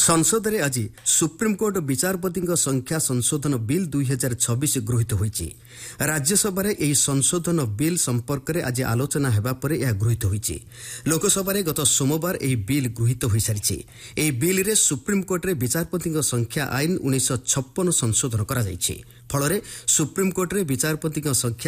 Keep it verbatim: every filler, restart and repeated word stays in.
संसद रे आज सुप्रीमकोर्ट विचारपति संख्या संशोधन बिल दुई हजार छब्बीस गृहीत होईछि। राज्यसभा रे एही संशोधन बिल संपर्क रे आज आलोचना हेबा परे यह गृहीत होईछि। लोकसभा रे गत सोमवार एही बिल गृहीत होई सारिछि। एही बिल रे सुप्रीमकोर्ट रे विचारपति संख्या आईन उन्नीस छप्पन संशोधन करा जायछि। फल रे सुप्रीमकोर्ट रे विचारपति संख्या